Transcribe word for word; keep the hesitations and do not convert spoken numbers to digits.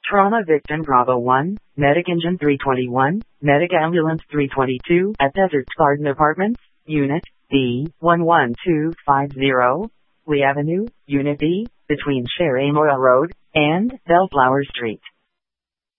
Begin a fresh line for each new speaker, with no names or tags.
Trauma Victim Bravo one, Medic Engine three twenty-one, Medic Ambulance three twenty-two at Desert Garden Apartments, Unit B, one one two five zero, Lee Avenue, Unit B, between Cherry Moyle Road and Bellflower Street.